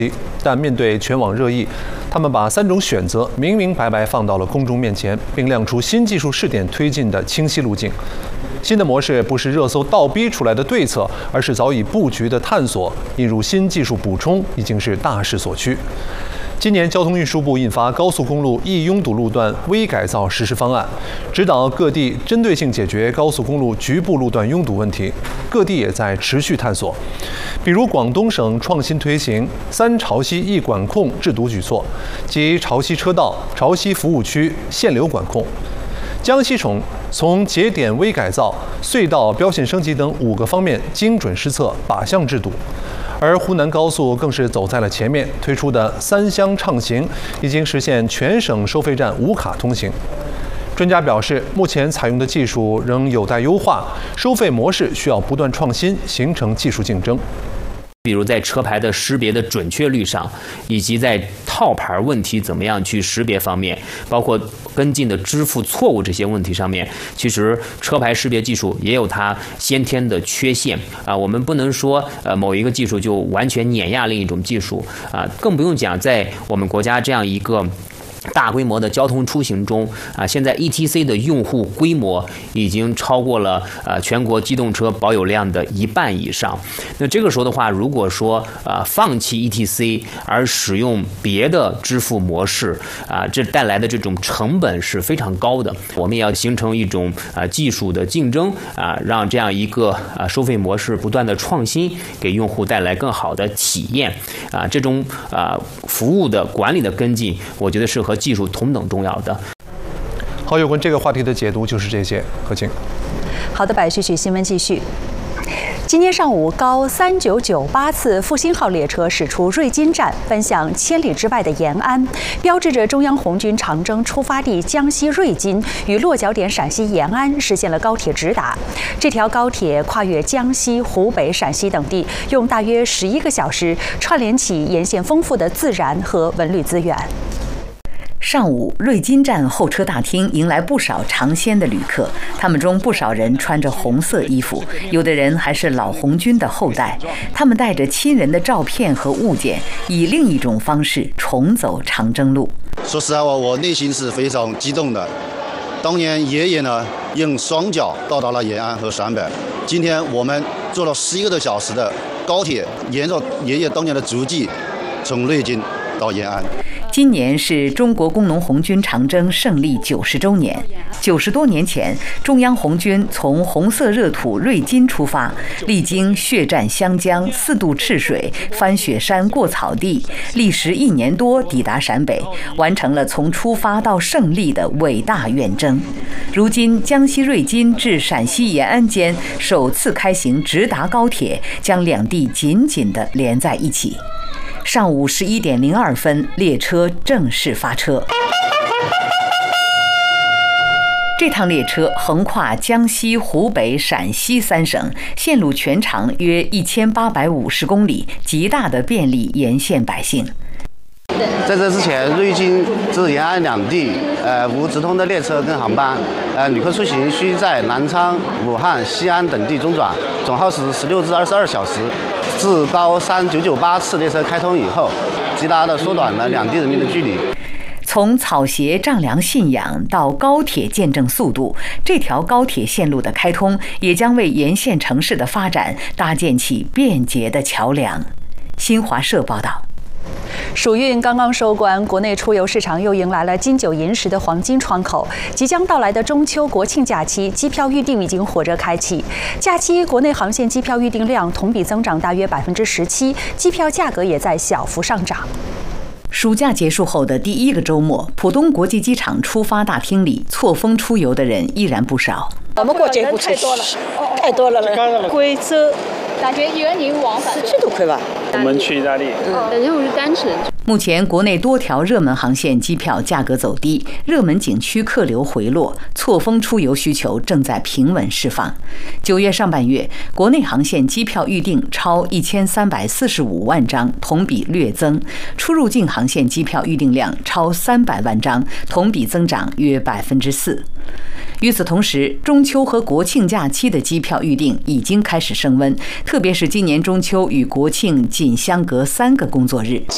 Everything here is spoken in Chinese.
但面对全网热议，他们把3种选择明明白白放到了公众面前，并亮出新技术试点推进的清晰路径。新的模式不是热搜倒逼出来的对策，而是早已布局的探索。引入新技术补充，已经是大势所趋。今年，交通运输部印发《高速公路易拥堵路段微改造实施方案》，指导各地针对性解决高速公路局部路段拥堵问题。各地也在持续探索，比如广东省创新推行3潮汐易管控制度举措，即潮汐车道、潮汐服务区限流管控。江西省从节点微改造、隧道标线升级等5个方面精准施策靶向制堵。而湖南高速更是走在了前面，推出的3厢畅行已经实现全省收费站无卡通行。专家表示，目前采用的技术仍有待优化，收费模式需要不断创新，形成技术竞争。 比如在车牌的识别的准确率上，以及在套牌问题怎么样去识别方面，包括跟进的支付错误这些问题上面，其实车牌识别技术也有它先天的缺陷啊。我们不能说某一个技术就完全碾压另一种技术啊，更不用讲在我们国家这样一个大规模的交通出行中啊，现在 ETC 的用户规模已经超过了全国机动车保有量的1半以上。那这个时候的话，如果说放弃 ETC 而使用别的支付模式啊，这带来的这种成本是非常高的。我们也要形成一种技术的竞争啊，让这样一个收费模式不断的创新，给用户带来更好的体验啊。这种服务的管理的跟进，我觉得是和技术同等重要的。 好，有关这个话题的解读就是这些。何晴。 好的，百旭旭新闻继续。今天上午，高3998次复兴号列车驶出瑞金站，奔向千里之外的延安，标志着中央红军长征出发地江西瑞金与落脚点陕西延安实现了高铁直达。这条高铁跨越江西、湖北、陕西等地，用大约11个小时串联起沿线丰富的自然和文旅资源。 上午，瑞金站候车大厅迎来不少尝鲜的旅客，他们中不少人穿着红色衣服，有的人还是老红军的后代。他们带着亲人的照片和物件，以另一种方式重走长征路。 说实在话，我内心是非常激动的。当年爷爷呢，用双脚到达了延安和陕北，今天我们坐了11个多小时的高铁，沿着爷爷当年的足迹，从瑞金到延安。 今年是中国工农红军长征胜利90周年。90多年前，中央红军从红色热土瑞金出发，历经血战湘江、4渡赤水、翻雪山、过草地，历时1年多抵达陕北，完成了从出发到胜利的伟大远征。如今，江西瑞金至陕西延安间首次开行直达高铁，将两地紧紧地连在一起。上午11点02分，列车正式发车。这趟列车横跨江西、湖北、陕西3省，线路全长约1850公里，极大的便利沿线百姓。 在这之前，瑞金至延安两地无直通的列车跟航班，旅客出行需在南昌、武汉、西安等地中转，总耗时16至22小时。自高3998次列车开通以后，极大地缩短了两地人民的距离。 从草鞋丈量信仰到高铁见证速度，这条高铁线路的开通也将为沿线城市的发展搭建起便捷的桥梁。新华社报道。 暑运刚刚收官，国内出游市场又迎来了金九银十的黄金窗口。即将到来的中秋、国庆假期，机票预订已经火热开启。假期国内航线机票预订量同比增长大约17%，机票价格也在小幅上涨。 暑假结束后的第一个周末，浦东国际机场出发大厅里，错峰出游的人依然不少。 我们过这步太多了，太多了。贵州感觉1人往返 17多块吧。 我们去意大利， 感觉我是单程。 目前国内多条热门航线机票价格走低，热门景区客流回落，错峰出游需求正在平稳释放。9月上半月，国内航线机票预订超1345万张，同比略增；出入境航线机票预订量超300万张，同比增长约4%。与此同时，中秋和国庆假期的机票预订已经开始升温，特别是今年中秋与国庆仅相隔3个工作日。